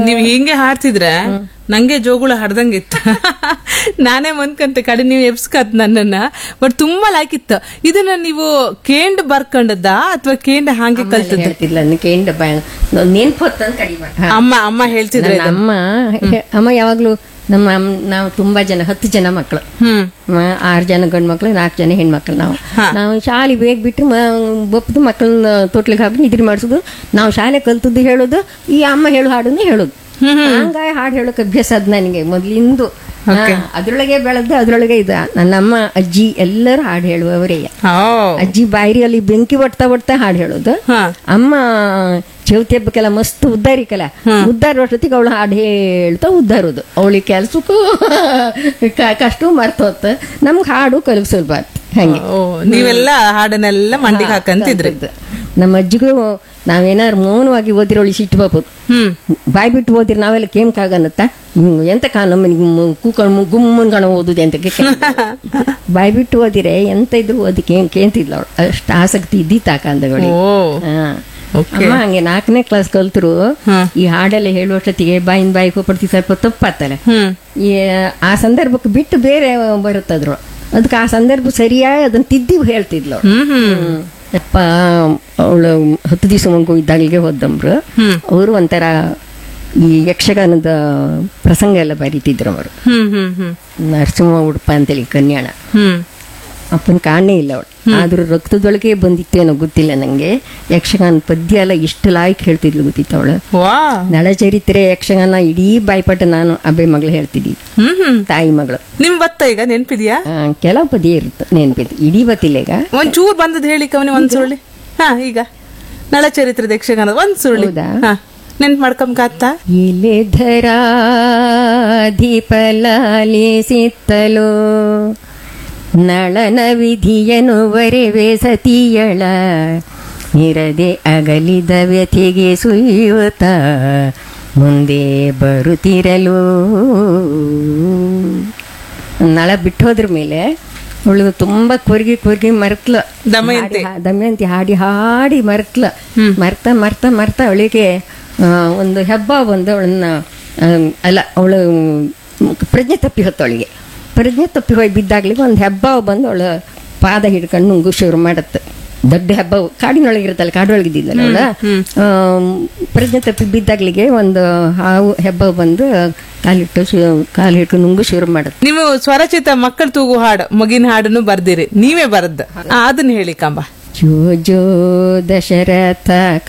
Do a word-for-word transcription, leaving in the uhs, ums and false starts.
ನೀವ್ ಹಿಂಗೆ ಹಾಡ್ತಿದ್ರೆ ನಂಗೆ ಜೋಗುಳ ಹಾಡ್ದಂಗಿತ್ತು. ನಾನೇ ಮನ್ಕಂತೆ ಕಡೆ ನೀವು ಎಬ್ಸ್ಕತ್ ನನ್ನನ್ನ. ಬಟ್ ತುಂಬಾ ಲೈಕ್ ಇತ್ತು. ಇದನ್ನ ನೀವು ಕೇಂಡ್ ಬರ್ಕೊಂಡದ್ದ ಅಥವಾ ಕೇಂಡ್ ಹಾಗೆ ಕಲ್ತದ್ದ? ಕೇಂಡ್ ನೆನ್ಪು ಕಡಿಮೆ ಅಮ್ಮ ಅಮ್ಮ ಹೇಳ್ತಿದ್ರೆ. ಅಮ್ಮ ಅಮ್ಮ ಯಾವಾಗ್ಲೂ ನಮ್ಮ ನಾವು ತುಂಬಾ ಜನ ಹತ್ತು ಜನ ಮಕ್ಕಳು, ಆರು ಜನ ಗಂಡು ಮಕ್ಳು, ನಾಲ್ಕು ಜನ ಹೆಣ್ಮಕ್ಳು. ನಾವು ನಾವು ಶಾಲೆ ಬೇಗ ಬಿಟ್ಟು ಬಪ್ಪದು ಮಕ್ಕಳನ್ನ ತೊಟ್ಲಿಗೆ ಹಾಕಿ ನಿದ್ರೆ ಮಾಡಿಸೋದು, ನಾವು ಶಾಲೆ ಕಲ್ತದ್ದು ಹೇಳೋದು, ಈ ಅಮ್ಮ ಹೇಳು ಹಾಡನ್ನು ಹೇಳೋದು. ಹಂಗಾಗಿ ಹಾಡು ಹೇಳೋಕೆ ಅಭ್ಯಾಸ ಅದ್ ನನಗೆ ಮೊದ್ಲಿಂದು. ಅದ್ರೊಳಗೆ ಬೆಳೆದ ಅದ್ರೊಳಗೆ ಇದ. ನನ್ನಮ್ಮ ಅಜ್ಜಿ ಎಲ್ಲರೂ ಹಾಡು ಹೇಳುವವರೇ. ಅಜ್ಜಿ ಬಾಯಿರಿಯಲ್ಲಿ ಬೆಂಕಿ ಒಡ್ತಾ ಒಡ್ತಾ ಹಾಡು ಹೇಳೋದು. ಅಮ್ಮ ಚೌತಿ ಹಬ್ಬಕ್ಕೆಲ್ಲ ಮಸ್ತ್ ಉದ್ದಾರಿಕಲ್ಲ, ಉದ್ದಾರ ಅಷ್ಟೊತ್ತಿಗೆ ಅವಳು ಹಾಡು ಹೇಳ್ತಾ ಉದ್ದಾರೋದು. ಅವಳಿಗೆ ಕೆಲ್ಸಕ್ಕೂ ಕಷ್ಟ ಮರ್ತೋತ್, ನಮ್ಗೆ ಹಾಡು ಕಲಿಸಲ್ಬಾರ್ದು. ಹಂಗೆ ನೀವೆಲ್ಲ ಹಾಡನ್ನೆಲ್ಲ ಮಂಡಿಗೆ ಹಾಕಂತಿದ್ರಿ. ನಮ್ಮ ಅಜ್ಜಿಗೂ ನಾವೇನಾರು ಮೌನವಾಗಿ ಓದಿರೋಳಿ ಸಿಟ್ಟು ಬಾಪದು, ಬಾಯ್ ಬಿಟ್ಟು ಓದಿರಿ ನಾವೆಲ್ಲ ಕೇಮ್ಕಾಗನ್ನತ್ತ, ಎಂತ ಕಾ ನಮ್ಮ ಕೂಕೊಂಡು ಗುಮ್ಮನ್ಗಣ ಓದುದು ಅಂತ ಬಾಯ್ ಬಿಟ್ಟು ಓದಿರೆ ಎಂತ ಇದ್ರು ಓದಿ ಕೇಮ್ ಕೇಂತಿದ್ಲ ಅವಳು. ಅಷ್ಟು ಆಸಕ್ತಿ ಇದ್ದಿತ್ತಾಕ ಅಂದಗಳು. ಅಮ್ಮ ಹಂಗೆ ನಾಲ್ಕನೇ ಕ್ಲಾಸ್ ಕಲ್ತರು ಈ ಹಾಡೆಲ್ಲ ಹೇಳುವಷ್ಟೊತ್ತಿಗೆ ಬಾಯಿನ ಬಾಯಿ ಕೊಪ್ಪಡ್ತಿ ಸ್ವಲ್ಪ ತಪ್ಪಾತಲ್ಲ. ಈ ಆ ಸಂದರ್ಭಕ್ಕೆ ಬಿಟ್ಟು ಬೇರೆ ಬರುತ್ತದ್ರು, ಅದಕ್ಕೆ ಆ ಸಂದರ್ಭ ಸರಿಯಾಗಿ ಅದನ್ನ ತಿದ್ದಿ ಹೇಳ್ತಿದ್ಲು. ಅಪ್ಪ ಅವಳು ಹತ್ತು ದಿವಸ ಮಗು ಇದ್ದಾಗಲಿಗೆ ಹೋದಮ್ರು. ಅವರು ಒಂಥರ ಈ ಯಕ್ಷಗಾನದ ಪ್ರಸಂಗ ಎಲ್ಲ ಬರೀತಿದ್ರು ಅವರು. ನರಸಿಂಹ ಉಡುಪ ಅಂತೇಳಿ ಕನ್ಯಾಣ. ಅಪ್ಪನ ಕಾಣೇ ಇಲ್ಲ ಅವಳು, ಆದ್ರೂ ರಕ್ತದೊಳಗೆ ಬಂದಿತ್ತೇನೋ ಗೊತ್ತಿಲ್ಲ ನಂಗೆ. ಯಕ್ಷಗಾನ ಪದ್ಯ ಎಲ್ಲ ಎಷ್ಟು ಲಾಯ್ಕ್ ಹೇಳ್ತಿದ್ಲು ಗೊತ್ತಿತ್ತು ಅವಳು. ನಳಚರಿತ್ರೆ ಯಕ್ಷಗಾನ ಇಡೀ ಬಾಯ್ಪಾಟ ನಾನು ಅಬ್ಬೆ ಮಗಳು ಹೇಳ್ತಿದ್ದಿ, ತಾಯಿ ಮಗಳು. ನಿಮ್ ಬತ್ತ ಈಗ ನೆನ್ಪಿದ್ಯಾ? ಕೆಲವು ಪದ್ಯ ಇರುತ್ತೆ ನೆನ್ಪಿದ್ದು, ಇಡೀ ಬತ್ತಿಲ್ಲ ಈಗ. ಒಂದ್ ಚೂರ್ ಬಂದದ್ ಹೇಳಿ ಕವನಿ ಒಂದ್ ಸುರುಳಿ. ಹಾ ಈಗ ನಳಚರಿತ್ರದ ಯಕ್ಷಗಾನ ಒಂದ್ ಸುರುಳಿ ನೆನ್ಪು ಮಾಡ್ಕೊಂಬತ್ತ. ಇಲೆ ಧರಾಧಿಪಲಾಲಿಸಿತ್ತಲೋ ನಳನ ವಿಧಿಯನು ವರೆವೆ ಸತಿಯಳ ನಿರದೆ ಅಗಲಿದ ವ್ಯಥೆಗೆ ಸುಯ್ಯುತ್ತ ಮುಂದೆ ಬರುತ್ತಿರಲು. ನಳ ಬಿಟ್ಟೋದ್ರ ಮೇಲೆ ಅವಳು ತುಂಬಾ ಕೊರ್ಗಿ ಕೊರ್ಗಿ ಮರ್ತ್ಲ, ದಮಯಂತಿ ಹಾಡಿ ಹಾಡಿ ಮರ್ತ್ಲ. ಮರ್ತ ಮರ್ತ ಮರ್ತ ಅವಳಿಗೆ ಒಂದು ಹೆಬ್ಬ ಬಂದು ಅವಳನ್ನ ಅಲ್ಲ ಅವಳು ಪ್ರಜ್ಞೆ ತಪ್ಪಿ ಹೊತ್ತವಳಿಗೆ. ಪ್ರಜ್ಞೆ ತಪ್ಪಿ ಹೋಗಿ ಬಿದ್ದಾಗ್ಲಿಗೆ ಒಂದು ಹೆಬ್ಬ ಬಂದು ಅವಳು ಪಾದ ಹಿಡ್ಕೊಂಡು ನುಂಗು ಶುರು ಮಾಡತ್ತೆ. ದೊಡ್ಡ ಹೆಬ್ಬ ಕಾಡಿನೊಳಗಿರುತ್ತಲ್ಲ, ಕಾಡೊಳಗಿದ್ದಿದ್ದಲ್ಲ ಅವಳ. ಪ್ರಜ್ಞೆ ತಪ್ಪಿ ಬಿದ್ದಾಗ್ಲಿಗೆ ಒಂದು ಹಾವು ಹೆಬ್ಬ ಬಂದು ಕಾಲಿಟ್ಟು ಕಾಲು ಹಿಡ್ಕೊಂಡು ನುಂಗು ಶುರು ಮಾಡತ್ತೆ. ನೀವು ಸ್ವರಚಿತ ಮಕ್ಕಳು ತೂಗು ಹಾಡು ಮಗಿನ ಹಾಡನ್ನು ಬರ್ದಿರಿ, ನೀವೇ ಬರದ್ದು, ಅದನ್ನ ಹೇಳಿ ಕಂಬ. ಜೋ ಜೋ ದಶರಥ